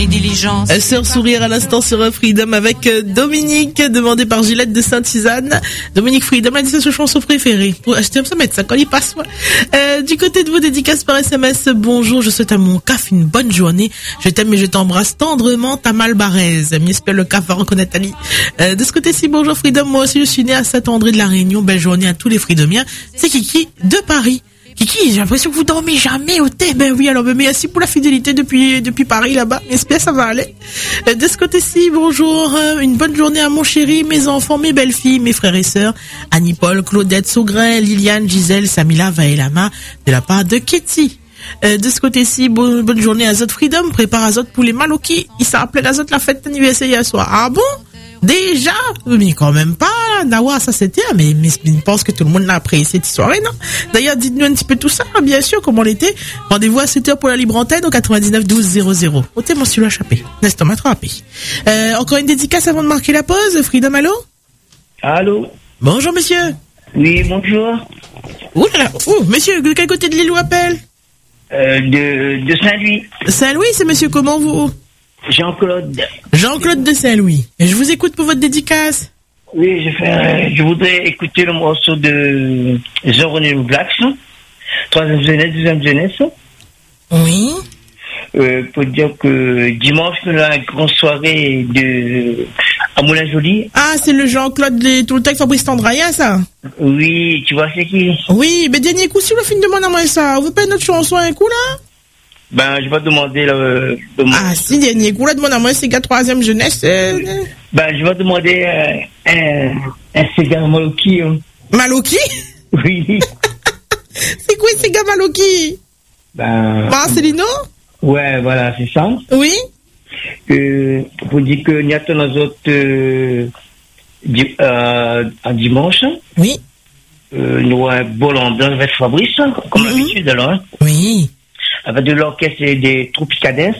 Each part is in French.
les diligences. Sœur Sourire à l'instant sur Freedom avec Dominique, demandé par Gillette de Sainte-Suzanne. Dominique Freedom a dit sa chanson préférée. Je t'aime ça mettre ça quand il passe. Du côté de vos dédicaces par SMS, bonjour, je souhaite à mon CAF une bonne journée. Je t'aime et je t'embrasse tendrement, ta Malbaraise. J'espère le CAF va reconnaître Ali. De ce côté-ci, bonjour Freedom, moi aussi je suis né à Saint-André de la Réunion. Belle journée à tous les Freedomiens. C'est Kiki de Paris. Kiki, j'ai l'impression que vous dormez jamais au thé. Ben oui, alors merci pour la fidélité depuis Paris là-bas. J'espère que ça va aller. De ce côté-ci, bonjour, une bonne journée à mon chéri, mes enfants, mes belles-filles, mes frères et sœurs, Annie-Paul, Claudette, Saugrin, Liliane, Gisèle, Samila, Vaelama, de la part de Ketty. De ce côté-ci, bonne journée à Zot Freedom, prépare Azot pour les Maloki. Il s'est appelé Azot la fête d'anniversaire hier soir. Ah bon? Déjà? Mais quand même pas, Nawa, ça c'était, mais je pense que tout le monde l'a apprécié cette soirée, non? D'ailleurs, dites-nous un petit peu tout ça, bien sûr, comment l'était. Rendez-vous à 7h pour la libre antenne au 99 12 00. Ôtez mon stylo à chapé. Nestor m'a attrapé. Encore une dédicace avant de marquer la pause. Freedom, allô? Allô? Bonjour, monsieur. Oui, bonjour. Ouh là là. Oh, monsieur, de quel côté de l'île vous appelle? De Saint-Louis. Saint-Louis, c'est monsieur comment vous? Jean-Claude. Jean-Claude de Saint-Louis. Et je vous écoute pour votre dédicace. Oui, je voudrais écouter le morceau de Jean-René Blacks, troisième jeunesse, deuxième jeunesse. Oui. Pour dire que dimanche, nous avons une grande soirée à Moulin-Joli. Ah, c'est le Jean-Claude de tout le temps Fabrice Tandraya, ça? Oui, tu vois c'est qui? Oui, mais dernier coup, si le film demande à moi ça, vous faites notre chanson un coup, là? Ben, je vais demander Ah, si, dernier coup, là, demande à moi, c'est gars troisième jeunesse. Ben, je vais demander un cigare Maloki. Maloki? Oui. C'est quoi ces gars Maloki? Ben. Marcelino? Ouais, voilà, c'est ça. Oui. Pour dire que nous avons nos autres un dimanche. Oui. Nous avons un bol ambiance avec Fabrice, comme d'habitude alors. Hein. Oui. Avec de l'orchestre et des Tropicadens.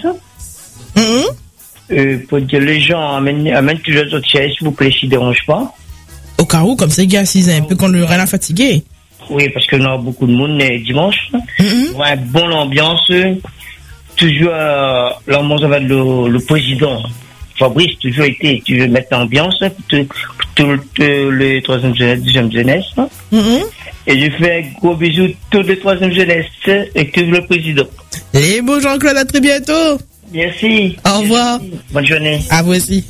Pour dire les gens amènent tous les autres chaises, s'il vous plaît, s'ils ne dérangent pas. Au cas où, comme ça, gars, s'ils un peu qu'on le rend fatigué. Oui, parce que nous avons beaucoup de monde dimanche. Nous avons une bonne ambiance. Toujours l'ambiance avec le président. Fabrice, toujours été, tu veux mettre l'ambiance pour tous les troisième jeunesse, deuxième jeunesse. Et je fais un gros bisou tous les troisième jeunesse et tout le président. Et bon Jean-Claude, à très bientôt. Merci. Au revoir. Bonne journée. À vous aussi.